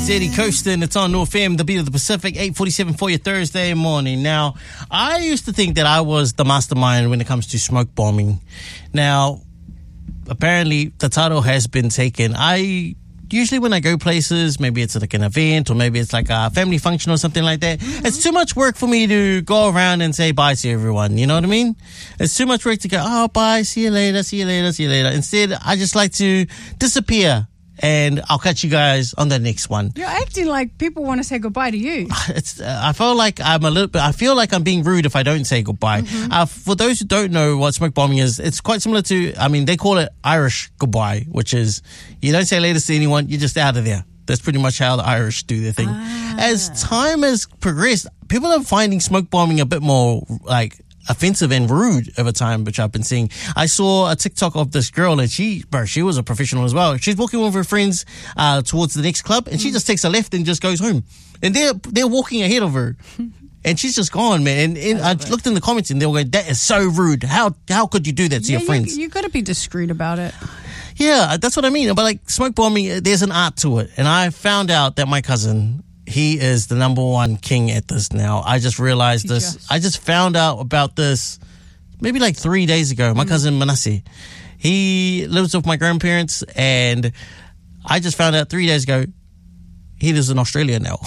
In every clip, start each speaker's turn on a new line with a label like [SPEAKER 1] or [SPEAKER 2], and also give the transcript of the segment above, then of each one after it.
[SPEAKER 1] Eddie Coaston. It's on North FM, the beat of the Pacific, 8:47 for your Thursday morning. Now, I used to think that I was the mastermind when it comes to smoke bombing. Now, apparently, the title has been taken. Usually when I go places, maybe it's like an event or maybe it's like a family function or something like that, it's too much work for me to go around and say bye to everyone. You know what I mean? It's too much work to go, oh, bye, see you later, see you later, see you later. Instead, I just like to disappear. And I'll catch you guys on the next one.
[SPEAKER 2] You're acting like people want to say goodbye to you.
[SPEAKER 1] I feel like I'm being rude if I don't say goodbye. For those who don't know what smoke bombing is, it's quite similar to, they call it Irish goodbye, which is you don't say later to anyone, you're just out of there. That's pretty much how the Irish do their thing. As time has progressed, people are finding smoke bombing a bit more offensive and rude over time, which I've been seeing. I saw a TikTok of this girl and she was a professional as well. She's walking with her friends towards the next club and she just takes a left and just goes home. And they're walking ahead of her. And she's just gone, man. And I looked in the comments and they were going, that is so rude. How could you do that to your friends?
[SPEAKER 2] You got to be discreet about it.
[SPEAKER 1] Yeah, that's what I mean. But smoke bombing, there's an art to it. And I found out that my cousin, he is the number one king at this now. I just realized this. I just found out about this maybe 3 days ago. My cousin Manasseh, he lives with my grandparents, and I just found out 3 days ago he lives in Australia now.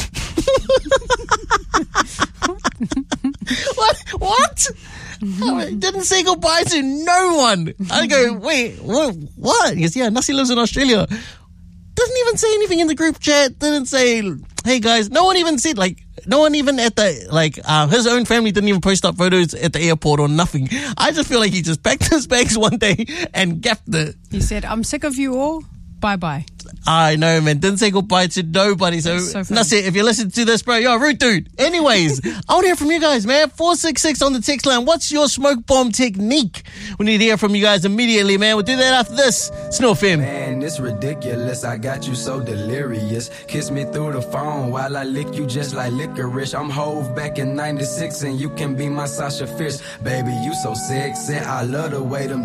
[SPEAKER 1] What? I didn't say goodbye to no one. I go, wait, what? He goes, yeah, Nasseh lives in Australia. Doesn't even say anything in the group chat. Didn't say, hey guys. No one even said, no one even at the, his own family didn't even post up photos at the airport or nothing. I just feel like he just packed his bags one day and gaffed it.
[SPEAKER 2] He said, I'm sick of you all. Bye-bye.
[SPEAKER 1] I know, man. Didn't say goodbye to nobody. So Nasseh, if you listen to this, bro, you're a rude dude. Anyways, I want to hear from you guys, man. 466 on the text line. What's your smoke bomb technique? We need to hear from you guys immediately, man. We'll do that after this. Snow FM.
[SPEAKER 3] Man, it's ridiculous. I got you so delirious. Kiss me through the phone while I lick you just like licorice. I'm Hove back in 96 and you can be my Sasha Fierce. Baby, you so sexy. I love the way them